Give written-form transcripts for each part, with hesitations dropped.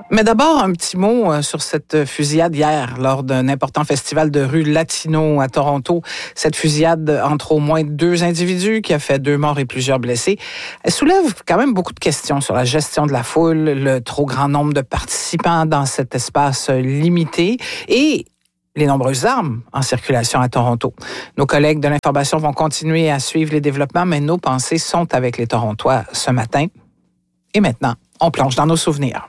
Mais d'abord, un petit mot sur cette fusillade hier lors d'un important festival de rue latino à Toronto. Cette fusillade entre au moins 2 individus qui a fait 2 morts et plusieurs blessés. Elle soulève quand même beaucoup de questions sur la gestion de la foule, le trop grand nombre de participants dans cet espace limité et les nombreuses armes en circulation à Toronto. Nos collègues de l'information vont continuer à suivre les développements, mais nos pensées sont avec les Torontois ce matin. Et maintenant, on plonge dans nos souvenirs.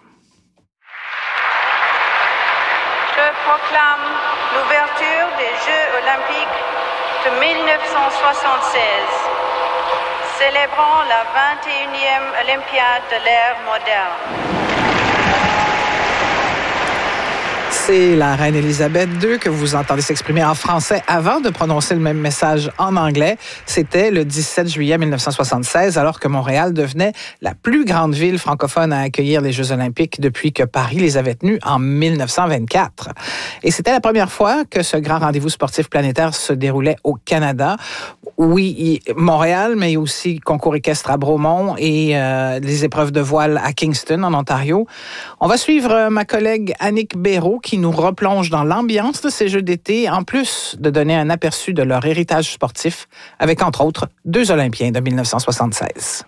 Proclame l'ouverture des Jeux olympiques de 1976, célébrant la 21e Olympiade de l'ère moderne. C'est la reine Élisabeth II que vous entendez s'exprimer en français avant de prononcer le même message en anglais. C'était le 17 juillet 1976, alors que Montréal devenait la plus grande ville francophone à accueillir les Jeux olympiques depuis que Paris les avait tenus en 1924. Et c'était la première fois que ce grand rendez-vous sportif planétaire se déroulait au Canada. Oui, Montréal, mais aussi concours équestre à Bromont et les épreuves de voile à Kingston, en Ontario. On va suivre ma collègue Annick Béraud qui nous replonge dans l'ambiance de ces Jeux d'été, en plus de donner un aperçu de leur héritage sportif, avec entre autres 2 Olympiens de 1976.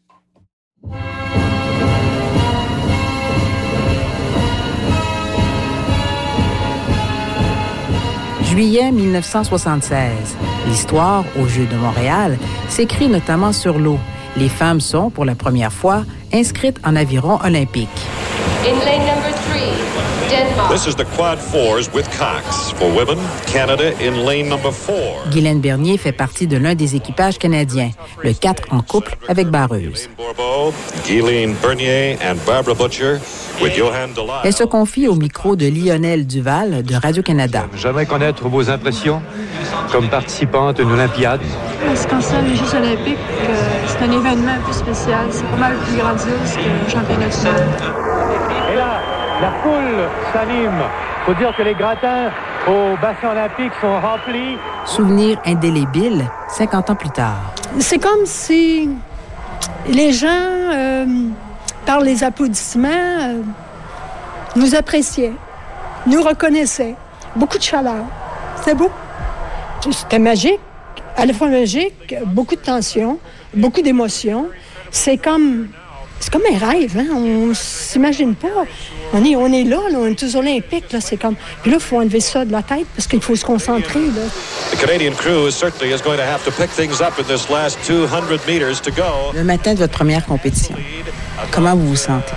Juillet 1976. L'histoire aux Jeux de Montréal s'écrit notamment sur l'eau. Les femmes sont, pour la première fois, inscrites en aviron olympique. In lane number 3, Denmark. This is the quad fours with Cox. For women, Canada in lane number 4. Guylaine Bernier fait partie de l'un des équipages canadiens, le 4 en couple avec barreuse. Guylaine Bernier and Barbara Butcher with Johan Delay. Elle se confie au micro de Lionel Duval de Radio-Canada. J'aimerais connaître vos impressions comme participante d'une Olympiade. Ce qui concerne les Jeux olympiques, c'est un événement un peu spécial. C'est pas mal plus grandiose que le championnat du monde. Et là, la foule s'anime. Il faut dire que les gratins au bassin olympique sont remplis. Souvenir indélébile 50 ans plus tard. C'est comme si les gens, par les applaudissements, nous appréciaient, nous reconnaissaient. Beaucoup de chaleur. C'était beau. C'était magique. À la fois magique, beaucoup de tension, beaucoup d'émotions. C'est comme un rêve, hein? On s'imagine pas. On est là, on est tous olympiques, là, c'est comme... Puis là, il faut enlever ça de la tête parce qu'il faut se concentrer, là. The Canadian crew certainly is going to have to pick things up in this last 200 meters to go. Le matin de votre première compétition, comment vous vous sentez?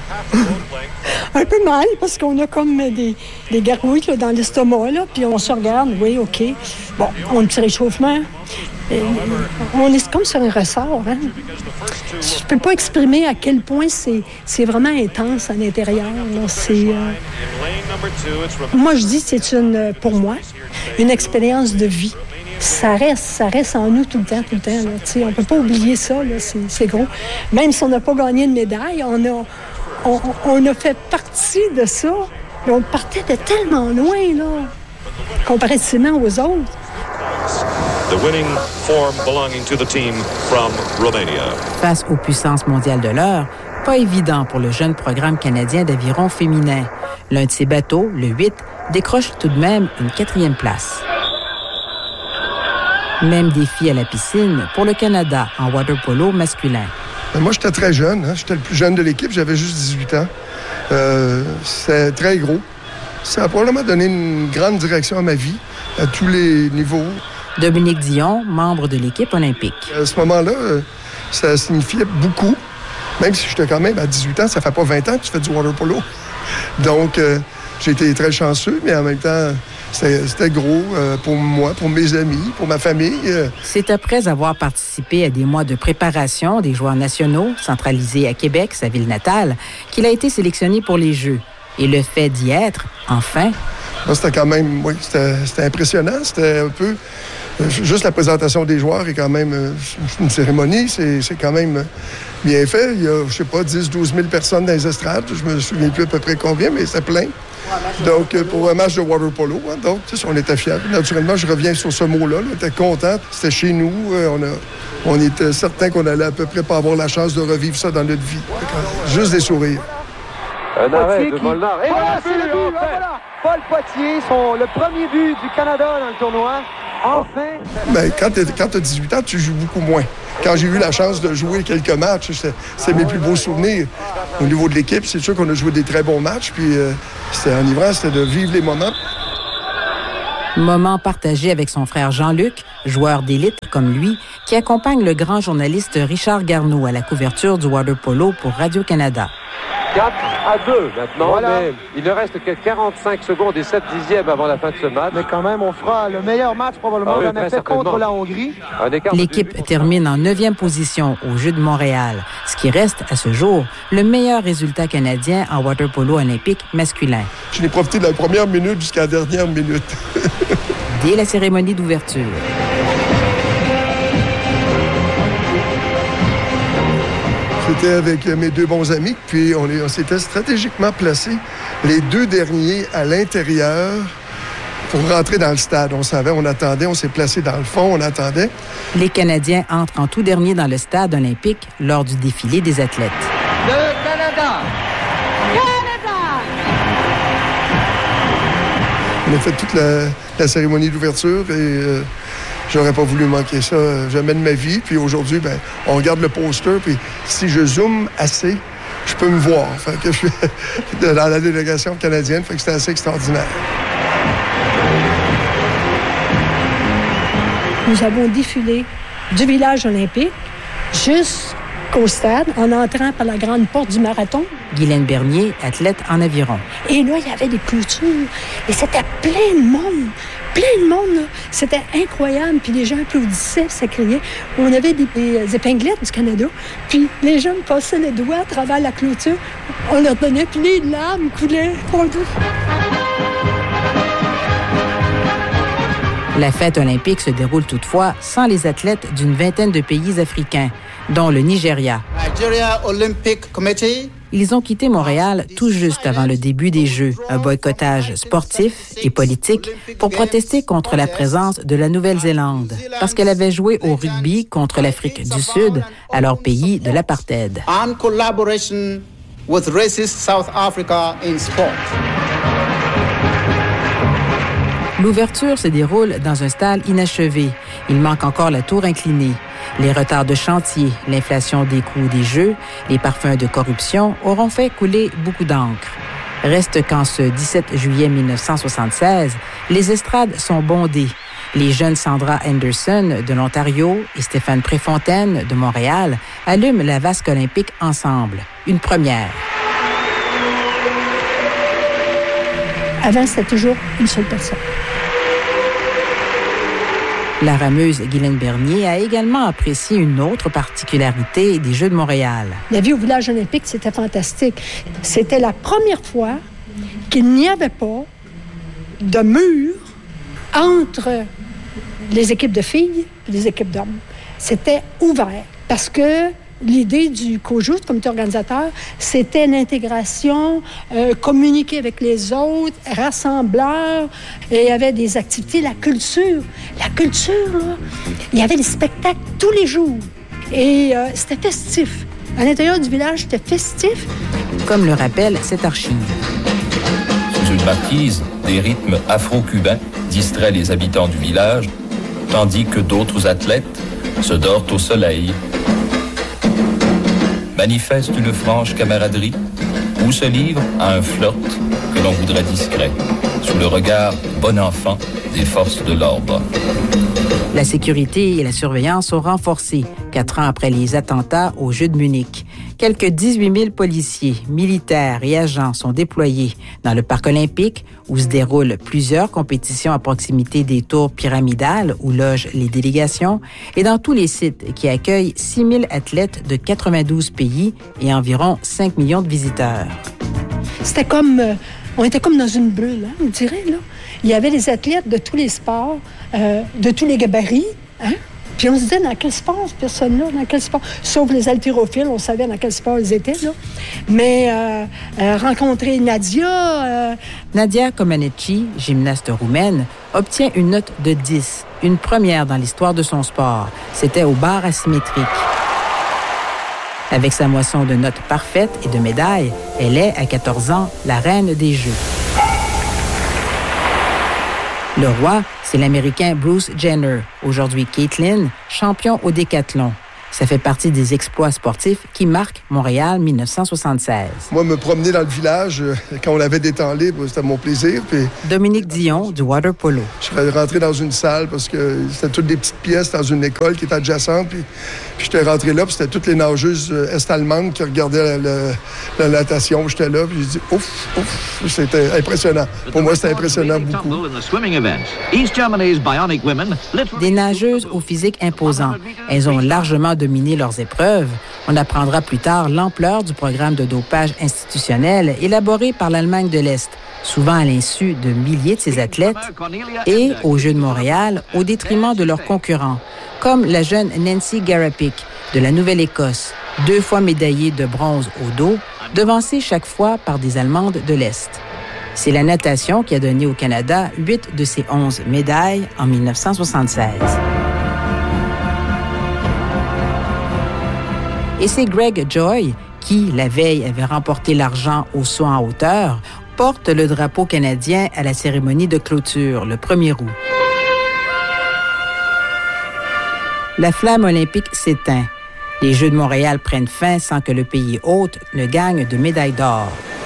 Un peu mal, parce qu'on a comme des gargouilles là, dans l'estomac, là, puis on se regarde, oui, OK. Bon, on a un petit réchauffement. On est comme sur un ressort, hein? Je peux pas exprimer à quel point c'est vraiment intense à l'intérieur. Là. Moi, je dis c'est pour moi, une expérience de vie. Ça reste en nous tout le temps. Là. On peut pas oublier ça, là, c'est gros. Même si on n'a pas gagné de médaille, on a fait partie de ça. Et on partait de tellement loin, là, comparativement aux autres. The winning form belonging to the team from Romania. Face aux puissances mondiales de l'heure, pas évident pour le jeune programme canadien d'aviron féminin. L'un de ses bateaux, le 8, décroche tout de même une 4e place. Même défi à la piscine pour le Canada en water-polo masculin. Moi, j'étais très jeune. Hein? J'étais le plus jeune de l'équipe. J'avais juste 18 ans. C'était très gros. Ça a probablement donné une grande direction à ma vie, à tous les niveaux. Dominique Dion, membre de l'équipe olympique. À ce moment-là, ça signifiait beaucoup. Même si j'étais quand même à 18 ans, ça fait pas 20 ans que tu fais du water polo. Donc, j'ai été très chanceux, mais en même temps, c'était gros pour moi, pour mes amis, pour ma famille. C'est après avoir participé à des mois de préparation des joueurs nationaux, centralisés à Québec, sa ville natale, qu'il a été sélectionné pour les Jeux. Et le fait d'y être, enfin... Là, c'était quand même, oui, c'était impressionnant. C'était un peu... Juste la présentation des joueurs est quand même une cérémonie. C'est quand même bien fait. Il y a, je sais pas, 10-12 000 personnes dans les estrades. Je me souviens plus à peu près combien, mais c'est plein. Donc, pour un match de water polo. Hein, donc, on était fiers. Naturellement, je reviens sur ce mot-là. On était contents. C'était chez nous. On était certains qu'on allait à peu près pas avoir la chance de revivre ça dans notre vie. Juste des sourires. Un arrêt Poitier de qui... Molnar. Et Voilà, c'est le but, voilà. Paul Poitier, le premier but du Canada dans le tournoi. Enfin! Ben, quand tu as 18 ans, tu joues beaucoup moins. Quand j'ai eu la chance de jouer quelques matchs, c'est mes plus beaux souvenirs. Au niveau de l'équipe, c'est sûr qu'on a joué des très bons matchs, puis c'était enivrant, c'était de vivre les moments. Moment partagé avec son frère Jean-Luc, joueur d'élite comme lui, qui accompagne le grand journaliste Richard Garneau à la couverture du water polo pour Radio-Canada. 4-2 maintenant, voilà. Mais il ne reste que 45 secondes et 7 dixièmes avant la fin de ce match. Mais quand même, on fera le meilleur match probablement qu'on a fait contre la Hongrie. L'équipe termine en 9e position aux Jeux de Montréal, ce qui reste à ce jour le meilleur résultat canadien en water polo olympique masculin. Je n'ai profité de la première minute jusqu'à la dernière minute. Dès la cérémonie d'ouverture. J'étais avec mes deux bons amis, puis on s'était stratégiquement placés les deux derniers à l'intérieur pour rentrer dans le stade. On savait, on attendait, on s'est placé dans le fond, on attendait. Les Canadiens entrent en tout dernier dans le stade olympique lors du défilé des athlètes. Le Canada! On a fait toute la cérémonie d'ouverture et j'aurais pas voulu manquer ça jamais de ma vie. Puis aujourd'hui, ben, on regarde le poster, puis si je zoome assez, je peux me voir. Fait que je suis dans la délégation canadienne, fait que c'était assez extraordinaire. Nous avons défilé du village olympique jusqu'au stade en entrant par la grande porte du marathon. Guylaine Bernier, athlète en aviron. Et là, il y avait des clôtures et c'était plein de monde. Plein de monde, là. C'était incroyable. Puis les gens applaudissaient, ça criait. On avait des épinglettes du Canada. Puis les gens passaient les doigts à travers la clôture. On leur donnait, puis les larmes coulaient. La fête olympique se déroule toutefois sans les athlètes d'une vingtaine de pays africains, dont le Nigeria. Nigeria Olympic Committee. Ils ont quitté Montréal tout juste avant le début des Jeux, un boycottage sportif et politique pour protester contre la présence de la Nouvelle-Zélande, parce qu'elle avait joué au rugby contre l'Afrique du Sud, alors pays de l'apartheid. And collaboration with racist South Africa in sport. L'ouverture se déroule dans un stade inachevé. Il manque encore la tour inclinée. Les retards de chantier, l'inflation des coûts des Jeux, les parfums de corruption auront fait couler beaucoup d'encre. Reste qu'en ce 17 juillet 1976, les estrades sont bondées. Les jeunes Sandra Henderson de l'Ontario et Stéphane Préfontaine de Montréal allument la vasque olympique ensemble. Une première. Avant, c'était toujours une seule personne. La rameuse Guylaine Bernier a également apprécié une autre particularité des Jeux de Montréal. La vie au village olympique, c'était fantastique. C'était la première fois qu'il n'y avait pas de mur entre les équipes de filles et les équipes d'hommes. C'était ouvert parce que l'idée du COJOU, du comité organisateur, c'était l'intégration, communiquer avec les autres, rassembleurs. Et il y avait des activités, la culture. La culture, là, il y avait des spectacles tous les jours. Et c'était festif. À l'intérieur du village, c'était festif. Comme le rappelle cette archive. Sous une marquise, des rythmes afro-cubains distraient les habitants du village, tandis que d'autres athlètes se dorent au soleil, manifeste une franche camaraderie ou se livre à un flirt que l'on voudrait discret, sous le regard bon enfant des forces de l'ordre. La sécurité et la surveillance sont renforcées 4 ans après les attentats aux Jeux de Munich. Quelques 18 000 policiers, militaires et agents sont déployés dans le parc olympique où se déroulent plusieurs compétitions à proximité des tours pyramidales où logent les délégations et dans tous les sites qui accueillent 6 000 athlètes de 92 pays et environ 5 millions de visiteurs. C'était comme... on était comme dans une bulle, hein, on dirait, là. Il y avait des athlètes de tous les sports, de tous les gabarits, hein? Puis on se disait, dans quel sport, cette personne-là? Dans quel sport? Sauf les haltérophiles, on savait dans quel sport ils étaient, là. Mais rencontrer Nadia... Nadia Comaneci, gymnaste roumaine, obtient une note de 10, une première dans l'histoire de son sport. C'était au bar asymétrique. Avec sa moisson de notes parfaites et de médailles, elle est, à 14 ans, la reine des Jeux. Le roi, c'est l'Américain Bruce Jenner, aujourd'hui Caitlin, champion au décathlon. Ça fait partie des exploits sportifs qui marquent Montréal 1976. Moi, me promener dans le village, quand on avait des temps libres, c'était mon plaisir. Puis Dominique Dion, du water polo. Je serais rentré dans une salle parce que c'était toutes des petites pièces dans une école qui était adjacente. Puis j'étais rentré là, puis c'était toutes les nageuses est-allemandes qui regardaient la natation. J'étais là, puis j'ai dit ouf, c'était impressionnant. Pour moi, c'était impressionnant beaucoup. Des nageuses au physique imposant. Elles ont largement dominé leurs épreuves. On apprendra plus tard l'ampleur du programme de dopage institutionnel élaboré par l'Allemagne de l'Est, souvent à l'insu de milliers de ses athlètes, et aux Jeux de Montréal au détriment de leurs concurrents, comme la jeune Nancy Garapik de la Nouvelle-Écosse, 2 fois médaillée de bronze au dos, devancée chaque fois par des Allemandes de l'Est. C'est la natation qui a donné au Canada 8 de ses 11 médailles en 1976. Et c'est Greg Joy qui, la veille, avait remporté l'argent au saut en hauteur, porte le drapeau canadien à la cérémonie de clôture, le 1er août. La flamme olympique s'éteint. Les Jeux de Montréal prennent fin sans que le pays hôte ne gagne de médaille d'or.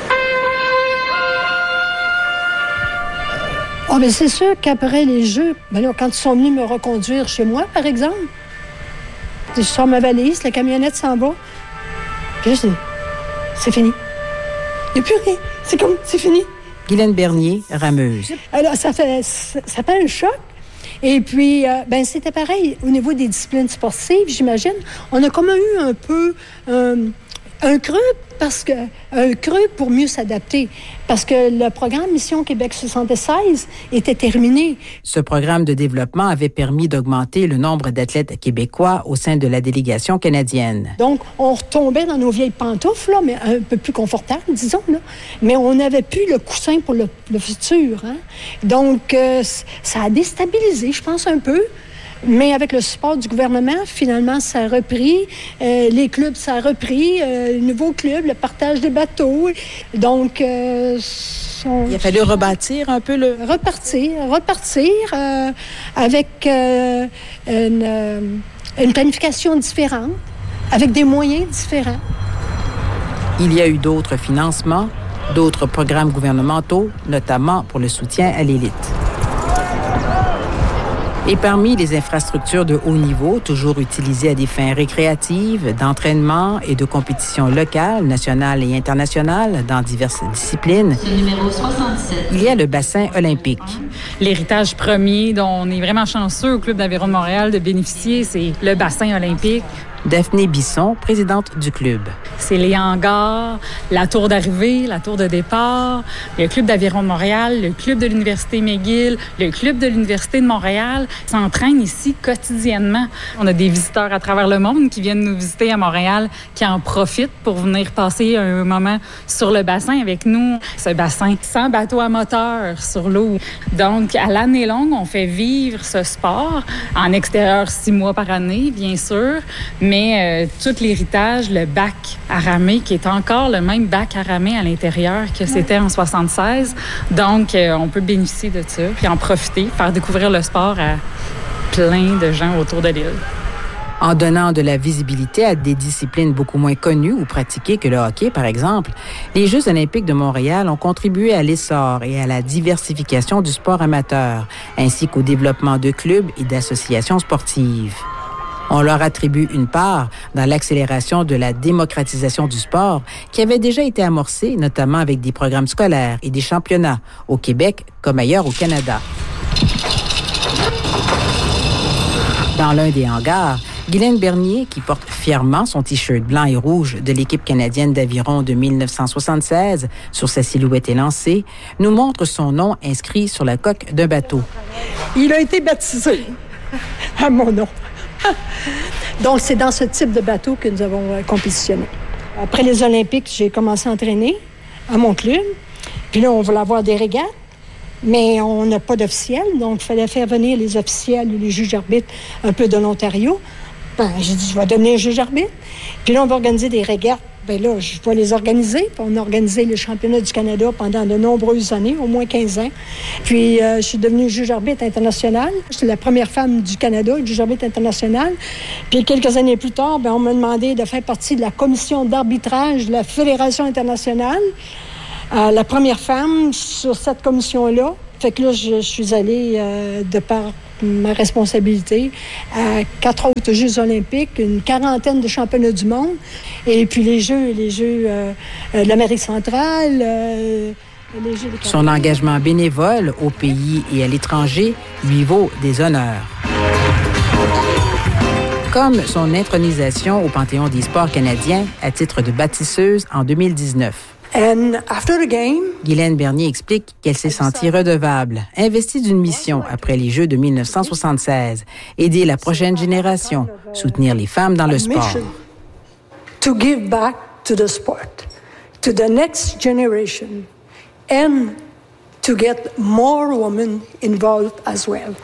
Oh, mais c'est sûr qu'après les Jeux, là, quand ils sont venus me reconduire chez moi, par exemple, je sors ma valise, la camionnette s'en va. Puis là, c'est fini. Il n'y a plus rien. C'est fini. Guylaine Bernier, rameuse. Alors, ça fait un choc. Et puis, c'était pareil au niveau des disciplines sportives, j'imagine. On a comme eu un peu un creux pour mieux s'adapter. Parce que le programme Mission Québec 76 était terminé. Ce programme de développement avait permis d'augmenter le nombre d'athlètes québécois au sein de la délégation canadienne. Donc, on retombait dans nos vieilles pantoufles, là, mais un peu plus confortables, disons. Là. Mais on n'avait plus le coussin pour le futur. Hein? Donc, ça a déstabilisé, je pense, un peu. Mais avec le support du gouvernement, finalement, ça a repris. Les clubs, ça a repris. Nouveaux clubs, le partage des bateaux. Donc, il a fallu rebâtir un peu le... Repartir avec une planification différente, avec des moyens différents. Il y a eu d'autres financements, d'autres programmes gouvernementaux, notamment pour le soutien à l'élite. Et parmi les infrastructures de haut niveau, toujours utilisées à des fins récréatives, d'entraînement et de compétitions locales, nationales et internationales dans diverses disciplines, numéro 67. Il y a le bassin olympique. L'héritage premier dont on est vraiment chanceux au Club d'aviron de Montréal de bénéficier, c'est le bassin olympique. Daphné Bisson, présidente du club. C'est les hangars, la tour d'arrivée, la tour de départ, le Club d'aviron de Montréal, le Club de l'Université McGill, le Club de l'Université de Montréal s'entraînent ici quotidiennement. On a des visiteurs à travers le monde qui viennent nous visiter à Montréal, qui en profitent pour venir passer un moment sur le bassin avec nous. Ce bassin, 100 bateaux à moteur sur l'eau. Donc, à l'année longue, on fait vivre ce sport en extérieur 6 mois par année, bien sûr, mais tout l'héritage, le bac à ramer, qui est encore le même bac à ramer à l'intérieur que c'était en 76. Donc, on peut bénéficier de ça, puis en profiter, faire découvrir le sport à plein de gens autour de l'île. En donnant de la visibilité à des disciplines beaucoup moins connues ou pratiquées que le hockey, par exemple, les Jeux olympiques de Montréal ont contribué à l'essor et à la diversification du sport amateur, ainsi qu'au développement de clubs et d'associations sportives. On leur attribue une part dans l'accélération de la démocratisation du sport qui avait déjà été amorcée, notamment avec des programmes scolaires et des championnats, au Québec comme ailleurs au Canada. Dans l'un des hangars, Guylaine Bernier, qui porte fièrement son T-shirt blanc et rouge de l'équipe canadienne d'aviron de 1976 sur sa silhouette élancée, nous montre son nom inscrit sur la coque d'un bateau. Il a été baptisé à mon nom. Donc, c'est dans ce type de bateau que nous avons compétitionné. Après les Olympiques, j'ai commencé à entraîner à mon club. Puis là, on voulait avoir des régates, mais on n'a pas d'officiels. Donc, il fallait faire venir les officiels ou les juges arbitres un peu de l'Ontario J'ai dit, je vais devenir juge-arbitre. Puis là, on va organiser des régates. Bien là, je vais les organiser. Puis on a organisé le championnat du Canada pendant de nombreuses années, au moins 15 ans. Puis je suis devenue juge-arbitre international. J'étais la première femme du Canada, juge-arbitre international. Puis quelques années plus tard, on m'a demandé de faire partie de la commission d'arbitrage de la Fédération internationale. La première femme sur cette commission-là. Fait que là, je suis allée, de par ma responsabilité, à 4 autres Jeux olympiques, une quarantaine de championnats du monde, et puis les Jeux de l'Amérique centrale, les Jeux des Son engagement bénévole au pays et à l'étranger lui vaut des honneurs. Comme son intronisation au Panthéon des sports canadiens à titre de bâtisseuse en 2019. And after the game, Guylaine Bernier explique qu'elle s'est sentie redevable, investie d'une mission après les Jeux de 1976, aider la prochaine génération, soutenir les femmes dans le sport. To give back to the sport, to the next generation, and to get more women involved as well.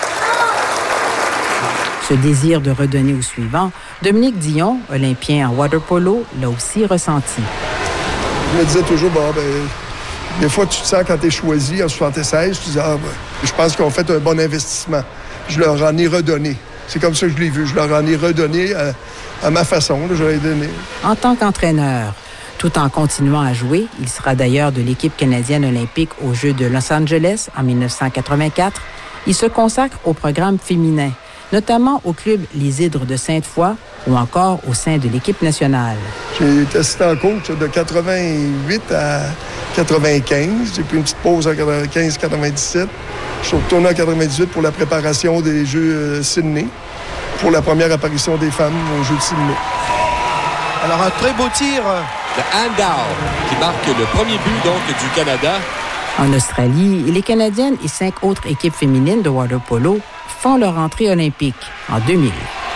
Ce désir de redonner au suivant, Dominique Dion, olympien en water-polo, l'a aussi ressenti. Je me disais toujours, des fois, tu te sens quand tu es choisi en 76, tu dis, je pense qu'on fait un bon investissement. Je leur en ai redonné. C'est comme ça que je l'ai vu. Je leur en ai redonné à ma façon. Là, je leur ai donné. En tant qu'entraîneur, tout en continuant à jouer, il sera d'ailleurs de l'équipe canadienne olympique aux Jeux de Los Angeles en 1984. Il se consacre au programme féminin, notamment au club Les Hydres de Sainte-Foy ou encore au sein de l'équipe nationale. J'ai été assistant coach de 88 à 95. J'ai pris une petite pause en 95-97. Je suis retourné en 98 pour la préparation des Jeux Sydney, pour la première apparition des femmes aux Jeux de Sydney. Alors, un très beau tir de Anne Dow qui marque le premier but donc du Canada. En Australie, les Canadiennes et 5 autres équipes féminines de water-polo font leur entrée olympique en 2000.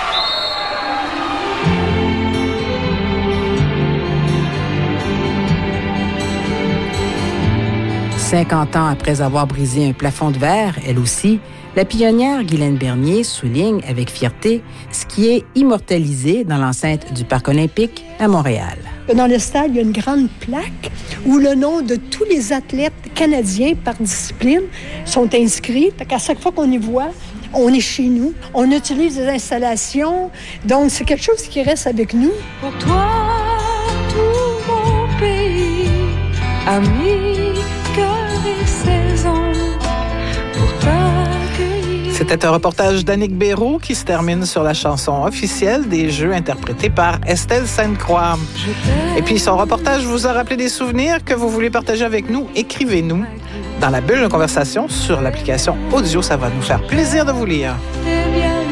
« 50 ans après avoir brisé un plafond de verre, elle aussi, la pionnière Guylaine Bernier souligne avec fierté ce qui est immortalisé dans l'enceinte du Parc olympique à Montréal. Dans le stade, il y a une grande plaque où le nom de tous les athlètes canadiens par discipline sont inscrits. À chaque fois qu'on y voit, on est chez nous, on utilise des installations. Donc, c'est quelque chose qui reste avec nous. Pour toi, tout mon pays, amis, cœur et saison, pour t'accueillir. C'était un reportage d'Annick Béraud qui se termine sur la chanson officielle des Jeux interprétée par Estelle Sainte-Croix. Et puis son reportage vous a rappelé des souvenirs que vous voulez partager avec nous. Écrivez-nous dans la bulle de conversation sur l'application audio. Ça va nous faire plaisir de vous lire.